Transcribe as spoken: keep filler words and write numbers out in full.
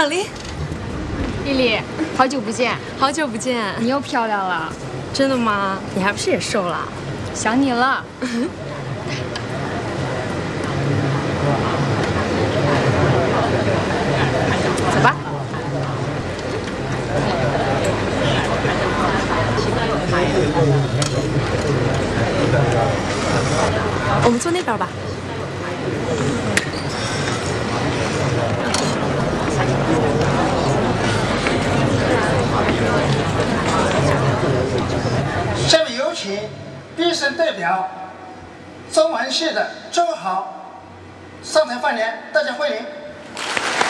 老李， 丽丽，好久不见， 好久不见， 你又漂亮了。 真的吗？你还不是也瘦了？ 想你了。走吧。 我们坐那边吧。 下面有请评审代表中环县的周豪上台发言，大家欢迎。